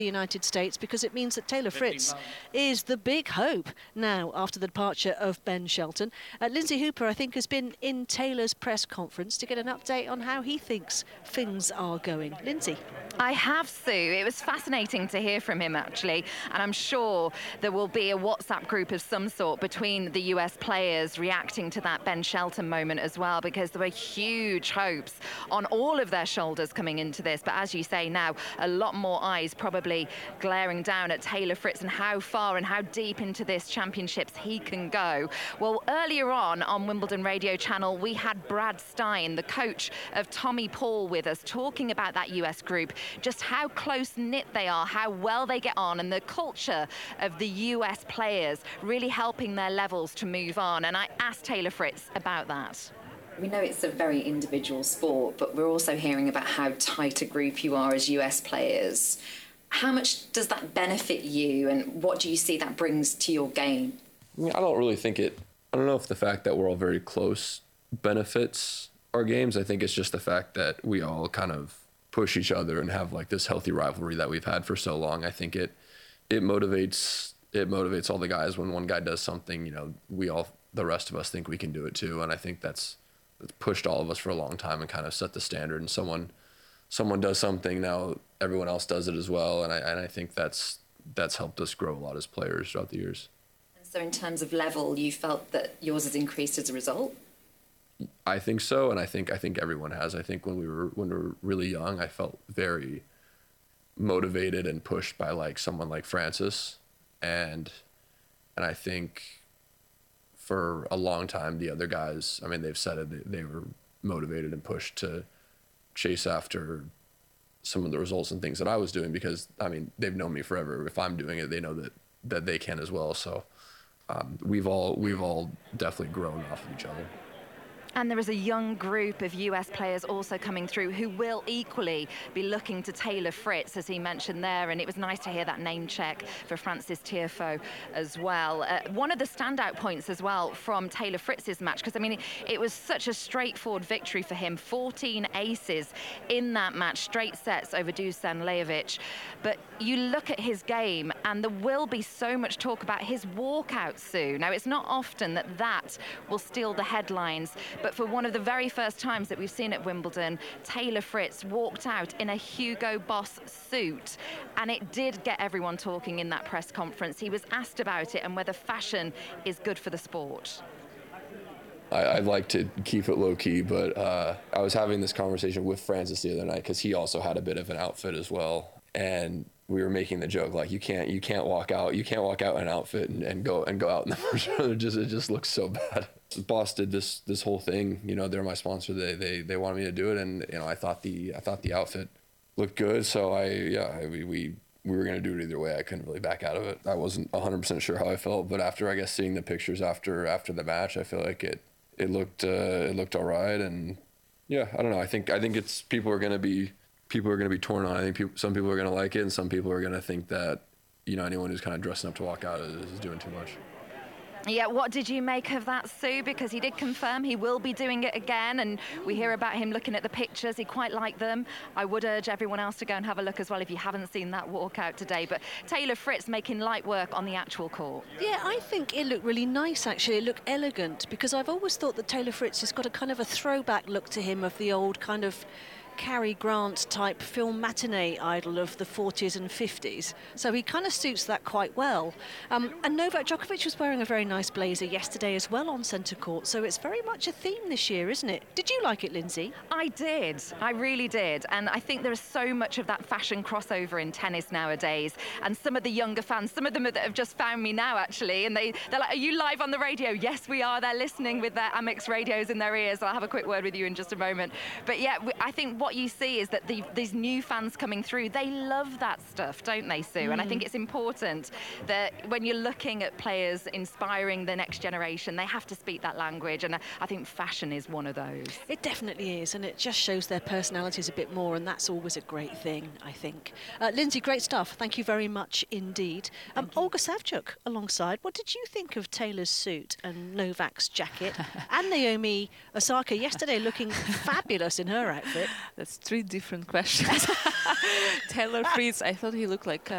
the United States, because it means that Taylor Fritz is the big hope now after the departure of Ben Shelton. Lindsay Hooper, I think, has been in Taylor's press conference to get an update on how he thinks things are going. Lindsay. I have, Sue. It was fascinating to hear from him, actually, and I'm sure there will be a WhatsApp group of some sort between the US players reacting to that Ben Shelton moment as well, because there were huge hopes on all of their shoulders coming into this. But as you say now, a lot more eyes probably glaring down at Taylor Fritz and how far and how deep into this championships he can go. Well, earlier on Wimbledon Radio Channel, we had Brad Stein, the coach of Tommy Paul, with us talking about that US group, just how close-knit they are, how well they get on, and the culture of the US players really helping their levels to move on. And I asked Taylor Fritz about that. We know it's a very individual sport, but we're also hearing about how tight a group you are as US players. How much does that benefit you, and what do you see that brings to your game? I don't really think I don't know if the fact that we're all very close benefits our games. I think it's just the fact that we all kind of push each other and have like this healthy rivalry that we've had for so long. I think it motivates all the guys. When one guy does something, the rest of us think we can do it too. And I think that's pushed all of us for a long time and kind of set the standard. And someone does something, now everyone else does it as well. And I think that's helped us grow a lot as players throughout the years. And so in terms of level, you felt that yours has increased as a result? I think so, and I think everyone has. I think when we were really young, I felt very motivated and pushed by like someone like Frances, and I think for a long time the other guys, I mean, they've said it, they were motivated and pushed to chase after some of the results and things that I was doing, because I mean, they've known me forever. If I'm doing it, they know that they can as well. So we've all definitely grown off of each other. And there is a young group of US players also coming through who will equally be looking to Taylor Fritz, as he mentioned there. And it was nice to hear that name check for Frances Tiafoe as well. One of the standout points as well from Taylor Fritz's match, because I mean, it was such a straightforward victory for him. 14 aces in that match, straight sets over Dusan Lajovic. But you look at his game and there will be so much talk about his walkout, Sue. Now, it's not often that will steal the headlines, but for one of the very first times that we've seen at Wimbledon, Taylor Fritz walked out in a Hugo Boss suit, and it did get everyone talking in that press conference. He was asked about it and whether fashion is good for the sport. I'd like to keep it low-key, but I was having this conversation with Frances the other night, because he also had a bit of an outfit as well, and we were making the joke like, you can't walk out in an outfit and go out in the first round. It just looks so bad. Boss did this whole thing, they're my sponsor. They wanted me to do it, and I thought the outfit looked good, so we were gonna do it either way. I couldn't really back out of it. I wasn't 100% sure how I felt, but after I guess seeing the pictures after the match, I feel like it looked all right. And yeah, I don't know. I think it's people are gonna be torn on. I think some people are gonna like it, and some people are gonna think that anyone who's kind of dressing up to walk out is doing too much. Yeah, what did you make of that, Sue? Because he did confirm he will be doing it again, and we hear about him looking at the pictures. He quite liked them. I would urge everyone else to go and have a look as well if you haven't seen that walkout today. But Taylor Fritz making light work on the actual court. Yeah, I think it looked really nice, actually. It looked elegant, because I've always thought that Taylor Fritz has got a kind of a throwback look to him of the old kind of Cary Grant type film matinee idol of the 40s and 50s. So he kind of suits that quite well. And Novak Djokovic was wearing a very nice blazer yesterday as well on centre court. So it's very much a theme this year, isn't it? Did you like it, Lindsay? I did. I really did. And I think there is so much of that fashion crossover in tennis nowadays. And some of the younger fans, some of them that have just found me now, actually, and they're like, are you live on the radio? Yes, we are. They're listening with their Amex radios in their ears. I'll have a quick word with you in just a moment. But yeah, I think what you see is that these new fans coming through, they love that stuff, don't they, Sue? And I think it's important that when you're looking at players inspiring the next generation, they have to speak that language, and I think fashion is one of those. It definitely is, and it just shows their personalities a bit more, and that's always a great thing, I think. Lindsay, great stuff. Thank you very much indeed. Olga Savchuk alongside. What did you think of Taylor's suit and Novak's jacket? And Naomi Osaka yesterday looking fabulous in her outfit. That's three different questions. Taylor Fritz, I thought he looked like